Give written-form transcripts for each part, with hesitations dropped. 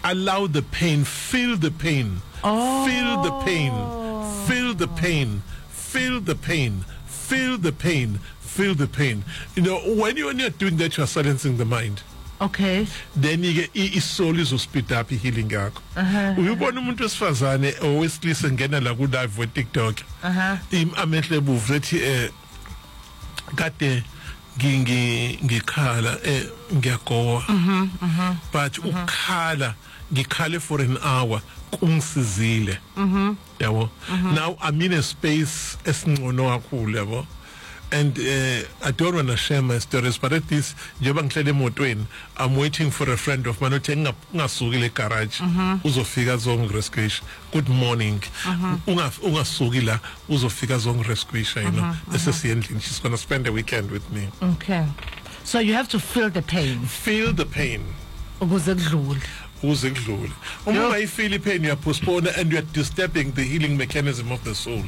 allow the pain, feel the pain, feel the pain, feel the pain, feel the pain, feel the pain, feel the pain. You know, when you're doing that, you're silencing the mind. Okay. Then you get soul is speed up healing yakho. Uyibona umuntu wesifazane owesilisa ngena la ku live we TikTok. Amehle buvu ethi kade ngikhala ngiyagowa. But ukhala ngikhale for an hour kungisizile. Yabo. Now I'm in a space esingcono kakhulu yabo. And I don't want to share my stories, but at least I'm waiting for a friend of mine ungasukile garage uzofika zongiresquisha. Good morning. Ungasukila uzofika zongiresquisha, you know. She's going to spend the weekend with me. Okay. So you have to feel the pain. Feel the pain. Ukuze kudlule. Uma you feel the pain, you are postponing and you are disturbing the healing mechanism of the soul.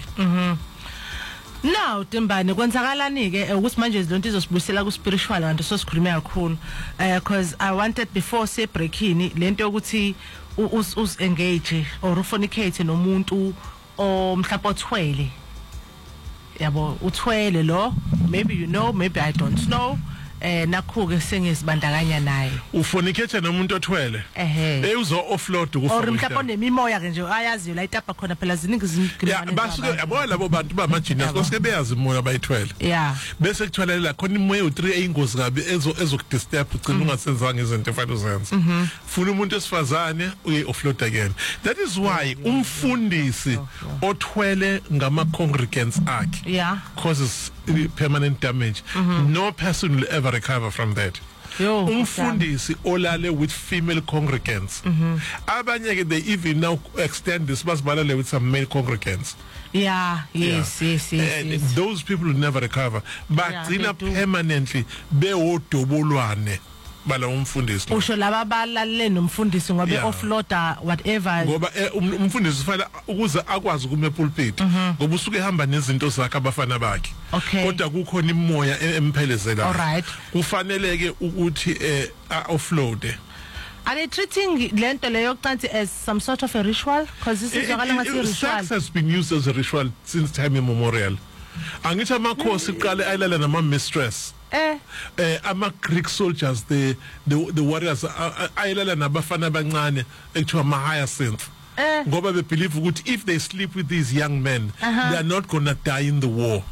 Now Timbani kwenzakalani ke ukuthi manje izonto izosibuyisela ku spiritual kanti sosikhuluma kakhulu because I wanted before say breakini lento ukuthi us engage or ufornicate nomuntu omhlapa othwele yabo uthwele lo maybe you know maybe I don't know nakho ke sengizibandakanya naye ufornicate nomuntu othwele uzo offload ukufika or mhlawumbe onemimoya ke nje ayaziyo la itapha khona phela ziningi izingqimane basuke yabo labo bantu bamagenius koske beyazi imoya bayithwele bese kuthwalela khona imoya u3 eyingozi kabi ezokudisturb ugcina ungasenzanga izinto efanele uzenze funa umuntu esifazane uye offload again. That is why umfundisi othwele ngama congregants akhe causes permanent damage. No person will ever recover from that. Umfundisi olale with female congregants. Abanye ke they even now extend this basbalale with some male congregants. Yes. And those people will never recover. But permanently beodobolwane bala umfundisi usho laba balalele nomfundisi ngoba offloader whatever ngoba umfundisi ufala ukuze akwazi kuma pulpit ngoba usuke ehamba nezinto zakhe abafana bakhe kodwa kukhona imoya emphelezela kufaneleke ukuthi offload. Are they treating lento leyo yokucansi as some sort of a ritual because this is ritual? Sex has been used as a ritual since time immemorial. Angithi amakhosi iqale ayilala nama mistress ama Greek soldiers the warriors ayilala nabafana abancane ekuthiwa ama hyacinth ngoba be believe ukuthi if they sleep with these young men they are not going to die in the war.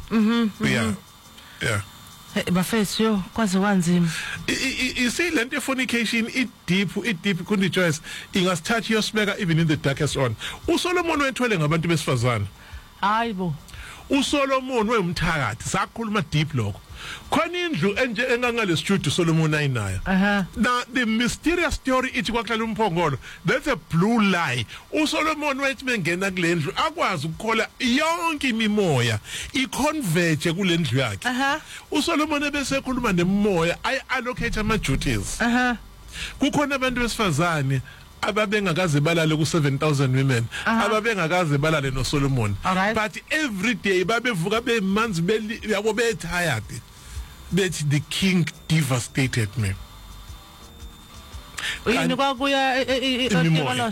Bafethu kwaze kwanzima. You see lento fornication it deep kundi choice ingasithatha yosibeka even in the darkest one. uSolomon wethwele ngabantu besifazana hayibo uSolomon wemthakathi sakhuluma deep lokho khona indlu enje engangale studio Solomon ayinayo. Now the mysterious story ithi kwahlala umphongolo that's a blue lie. uSolomon wathi mengena kule ndlu akwazi ukukhola yonke imimoya iconverge kule ndlu yakhe. uSolomon ebesekhuluma nemimoya ay allocate ama duties. Kukhona abantu besifazane ababengakaze balale ku 7,000 women ababengakaze balale no Solomon but every day babevuka bemanzi yabo be tired that the king devastated me.